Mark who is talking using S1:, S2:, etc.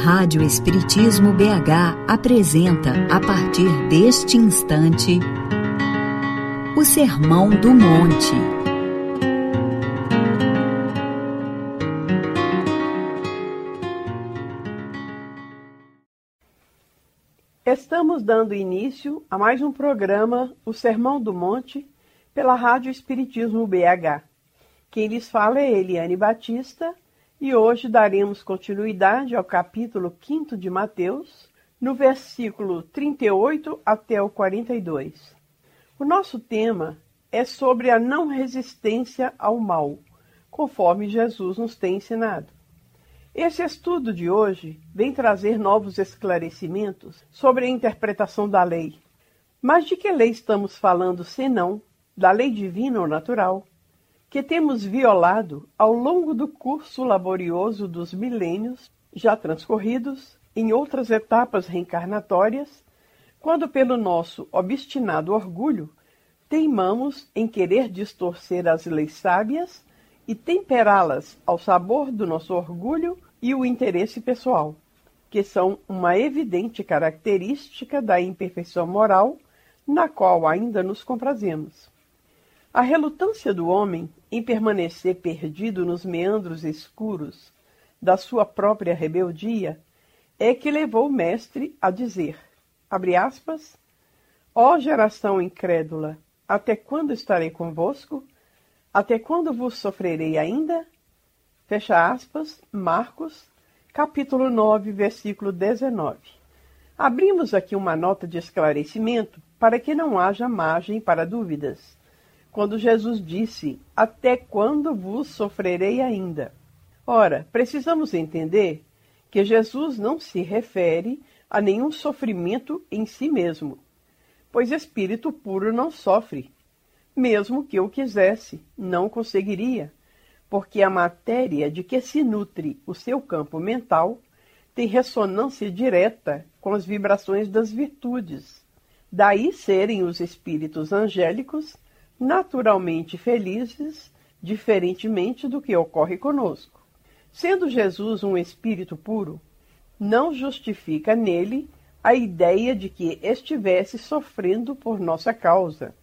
S1: Rádio Espiritismo BH apresenta, a partir deste instante, o Sermão do Monte.
S2: Estamos dando início a mais um programa, o Sermão do Monte, pela Rádio Espiritismo BH. Quem lhes fala é Eliane Batista, e hoje daremos continuidade ao capítulo 5 de Mateus, no versículo 38 até o 42. O nosso tema é sobre a não resistência ao mal, conforme Jesus nos tem ensinado. Esse estudo de hoje vem trazer novos esclarecimentos sobre a interpretação da lei. Mas de que lei estamos falando, senão da lei divina ou natural, que temos violado ao longo do curso laborioso dos milênios já transcorridos em outras etapas reencarnatórias, quando pelo nosso obstinado orgulho teimamos em querer distorcer as leis sábias e temperá-las ao sabor do nosso orgulho e o interesse pessoal, que são uma evidente característica da imperfeição moral na qual ainda nos comprazemos. A relutância do homem em permanecer perdido nos meandros escuros da sua própria rebeldia é que levou o mestre a dizer, abre aspas, ó geração incrédula, até quando estarei convosco? Até quando vos sofrerei ainda? Fecha aspas, Marcos, capítulo 9, versículo 19. Abrimos aqui uma nota de esclarecimento para que não haja margem para dúvidas. Quando Jesus disse, até quando vos sofrerei ainda? Ora, precisamos entender que Jesus não se refere a nenhum sofrimento em si mesmo, pois espírito puro não sofre. Mesmo que eu quisesse, não conseguiria, porque a matéria de que se nutre o seu campo mental tem ressonância direta com as vibrações das virtudes. Daí serem os espíritos angélicos naturalmente felizes, diferentemente do que ocorre conosco. Sendo Jesus um espírito puro, não justifica nele a ideia de que estivesse sofrendo por nossa causa.